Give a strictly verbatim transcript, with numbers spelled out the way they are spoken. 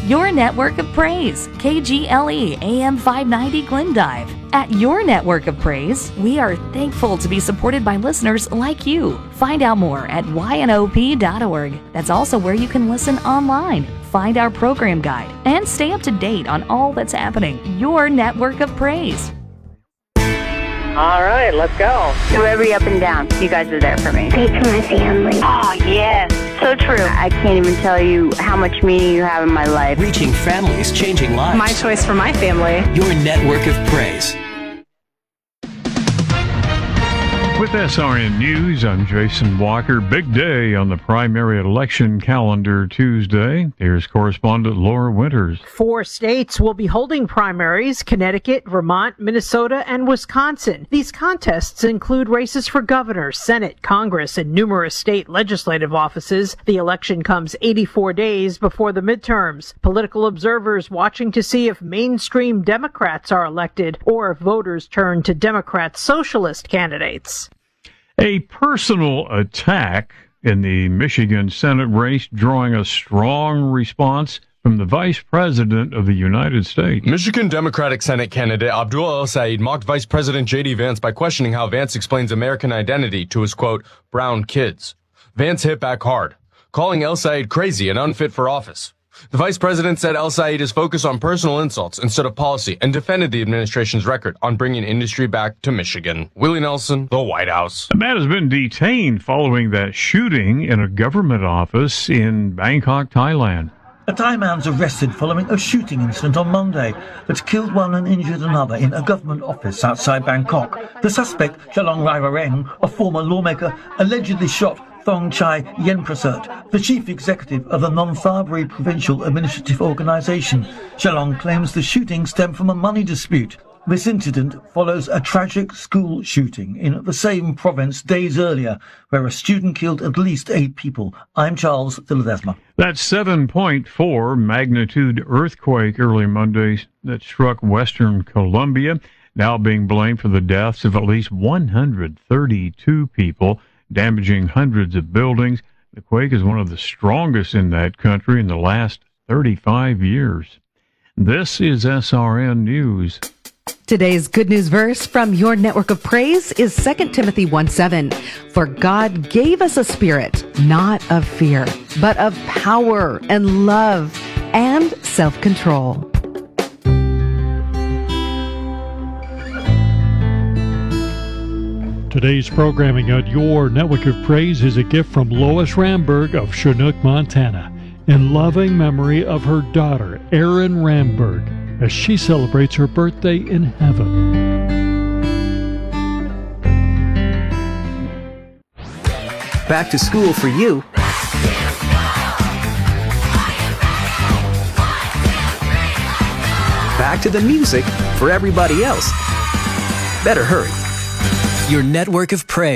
Your network of praise, K G L E A M five ninety Glendive. At Your Network of Praise, we are thankful to be supported by listeners like you. Find out more at Y N O P dot org. That's also where you can listen online, find our program guide, and stay up to date on all that's happening. Your Network of Praise. All right, let's go. To every up and down, you guys are there for me. Great for my family. Oh, yes. So true. I can't even tell you how much meaning you have in my life. Reaching families, changing lives. My choice for my family. Your network of praise. With S R N News, I'm Jason Walker. Big day on the primary election calendar Tuesday. Here's correspondent Laura Winters. Four states will be holding primaries: Connecticut, Vermont, Minnesota, and Wisconsin. These contests include races for governor, Senate, Congress, and numerous state legislative offices. The election comes eighty-four days before the midterms. Political observers watching to see if mainstream Democrats are elected or if voters turn to Democrat socialist candidates. A personal attack in the Michigan Senate race drawing a strong response from the Vice President of the United States. Michigan Democratic Senate candidate Abdul El-Sayed mocked Vice President J D. Vance by questioning how Vance explains American identity to his, quote, brown kids. Vance hit back hard, calling El-Sayed crazy and unfit for office. The vice president said El-Sayed is focused on personal insults instead of policy and defended the administration's record on bringing industry back to Michigan. Willie Nelson, the White House. A man has been detained following that shooting in a government office in Bangkok, Thailand. A Thai man's arrested following a shooting incident on Monday that killed one and injured another in a government office outside Bangkok. The suspect, Chalong Raivareng, a former lawmaker, allegedly shot Thong Chai Yenprasert, the chief executive of the Nonthaburi Provincial Administrative Organization. Chalong claims the shooting stemmed from a money dispute. This incident follows a tragic school shooting in the same province days earlier, where a student killed at least eight people. I'm Charles de Ledesma. That seven point four magnitude earthquake early Monday that struck western Colombia, now being blamed for the deaths of at least one hundred thirty-two people, damaging hundreds of buildings. The quake is one of the strongest in that country in the last thirty-five years. This is S R N News. Today's good news verse from Your Network of Praise is Second Timothy one seven. For God gave us a spirit, not of fear, but of power and love and self-control. Today's programming on Your Network of Praise is a gift from Lois Ramberg of Chinook, Montana, in loving memory of her daughter, Erin Ramberg, as she celebrates her birthday in heaven. Back to school for you. Back to the music for everybody else. Better hurry. Your network of praise.